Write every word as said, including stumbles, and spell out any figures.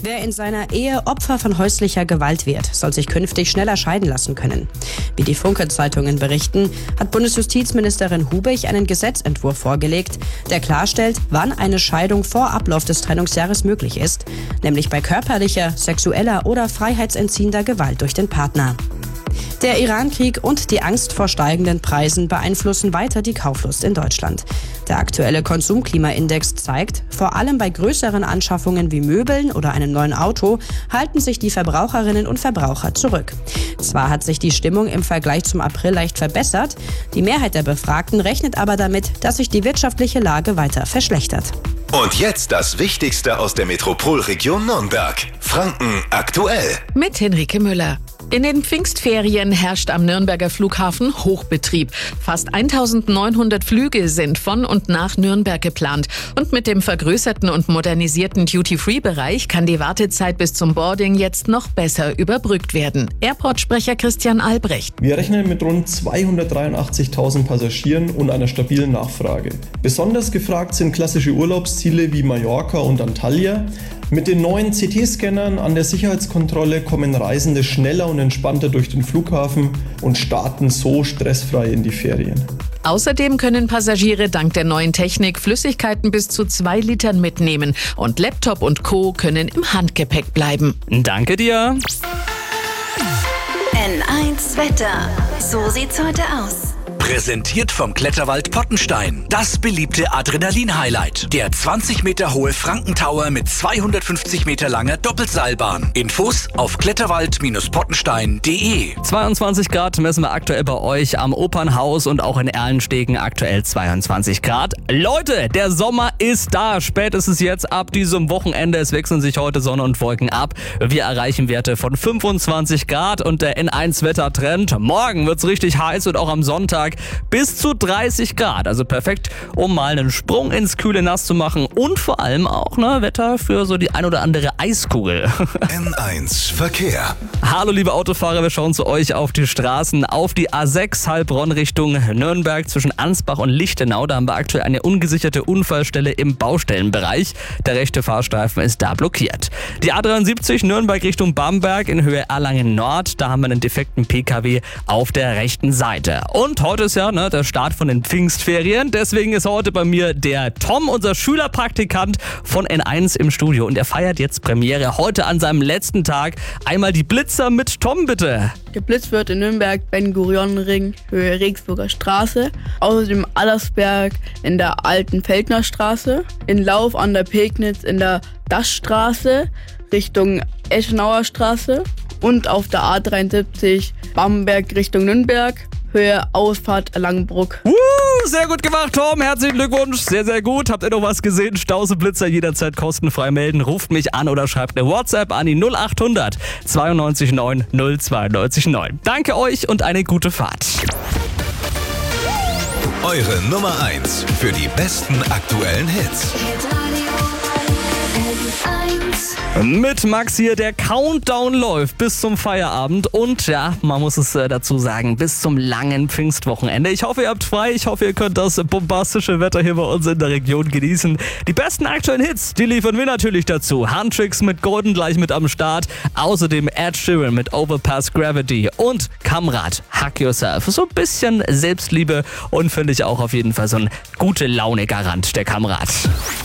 Wer in seiner Ehe Opfer von häuslicher Gewalt wird, soll sich künftig schneller scheiden lassen können. Wie die Funke-Zeitungen berichten, hat Bundesjustizministerin Hubich einen Gesetzentwurf vorgelegt, der klarstellt, wann eine Scheidung vor Ablauf des Trennungsjahres möglich ist, nämlich bei körperlicher, sexueller oder freiheitsentziehender Gewalt durch den Partner. Der Iran-Krieg und die Angst vor steigenden Preisen beeinflussen weiter die Kauflust in Deutschland. Der aktuelle Konsumklimaindex zeigt, vor allem bei größeren Anschaffungen wie Möbeln oder einem neuen Auto halten sich die Verbraucherinnen und Verbraucher zurück. Zwar hat sich die Stimmung im Vergleich zum April leicht verbessert, die Mehrheit der Befragten rechnet aber damit, dass sich die wirtschaftliche Lage weiter verschlechtert. Und jetzt das Wichtigste aus der Metropolregion Nürnberg. Franken aktuell. Mit Henrike Müller. In den Pfingstferien herrscht am Nürnberger Flughafen Hochbetrieb. Fast eintausendneunhundert Flüge sind von und nach Nürnberg geplant. Und mit dem vergrößerten und modernisierten Duty-Free-Bereich kann die Wartezeit bis zum Boarding jetzt noch besser überbrückt werden. Airport-Sprecher Christian Albrecht. Wir rechnen mit rund zweihundertdreiundachtzigtausend Passagieren und einer stabilen Nachfrage. Besonders gefragt sind klassische Urlaubsziele wie Mallorca und Antalya. Mit den neuen C T-Scannern an der Sicherheitskontrolle kommen Reisende schneller und entspannter durch den Flughafen und starten so stressfrei in die Ferien. Außerdem können Passagiere dank der neuen Technik Flüssigkeiten bis zu zwei Litern mitnehmen und Laptop und Co. können im Handgepäck bleiben. Danke dir. N eins Wetter. So sieht's heute aus. Präsentiert vom Kletterwald Pottenstein. Das beliebte Adrenalin-Highlight. Der zwanzig Meter hohe Frankentower mit zweihundertfünfzig Meter langer Doppelseilbahn. Infos auf kletterwald Pottenstein punkt de. zweiundzwanzig Grad messen wir aktuell bei euch am Opernhaus und auch in Erlenstegen aktuell zweiundzwanzig Grad. Leute, der Sommer ist da. Spätestens jetzt ab diesem Wochenende. Es wechseln sich heute Sonne und Wolken ab. Wir erreichen Werte von fünfundzwanzig Grad und der N eins Wettertrend. Morgen wird's richtig heiß und auch am Sonntag bis zu dreißig Grad. Also perfekt, um mal einen Sprung ins kühle Nass zu machen und vor allem auch ne, Wetter für so die ein oder andere Eiskugel. N eins Verkehr. Hallo liebe Autofahrer, wir schauen zu euch auf die Straßen, auf die A sechs Heilbronn Richtung Nürnberg zwischen Ansbach und Lichtenau. Da haben wir aktuell eine ungesicherte Unfallstelle im Baustellenbereich. Der rechte Fahrstreifen ist da blockiert. Die A dreiundsiebzig Nürnberg Richtung Bamberg in Höhe Erlangen Nord. Da haben wir einen defekten P K W auf der rechten Seite. Und heute ist ja ne, der Start von den Pfingstferien. Deswegen ist heute bei mir der Tom, unser Schülerpraktikant von N eins im Studio. Und er feiert jetzt Premiere heute an seinem letzten Tag. Einmal die Blitzer mit Tom, bitte. Geblitzt wird in Nürnberg Ben-Gurion-Ring, Höhe Regensburger Straße. Außerdem Allersberg in der Alten Feldner Straße. In Lauf an der Pegnitz in der Daschstraße Richtung Eschenauer Straße. Und auf der A dreiundsiebzig Bamberg Richtung Nürnberg. Höhe Ausfahrt Langenbruck. Uh, sehr gut gemacht, Tom. Herzlichen Glückwunsch. Sehr, sehr gut. Habt ihr noch was gesehen? Stauseblitzer jederzeit kostenfrei melden. Ruft mich an oder schreibt eine WhatsApp an die null acht hundert zweiundneunzig neun null zweiundneunzig neun. Danke euch und eine gute Fahrt. Eure Nummer eins für die besten aktuellen Hits. Mit Max hier, der Countdown läuft bis zum Feierabend und ja, man muss es äh, dazu sagen, bis zum langen Pfingstwochenende. Ich hoffe, ihr habt frei, ich hoffe, ihr könnt das bombastische Wetter hier bei uns in der Region genießen. Die besten aktuellen Hits, die liefern wir natürlich dazu. Handtricks mit Golden gleich mit am Start, außerdem Ed Sheeran mit Overpass Gravity und Kamrat, Hug Yourself. So ein bisschen Selbstliebe und finde ich auch auf jeden Fall so ein gute Laune-Garant, der Kamrat.